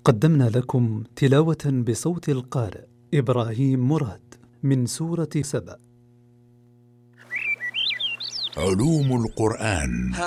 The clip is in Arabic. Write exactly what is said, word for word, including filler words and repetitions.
قدمنا لكم تلاوة بصوت القارئ إبراهيم مراد من سورة سبأ. علوم القرآن.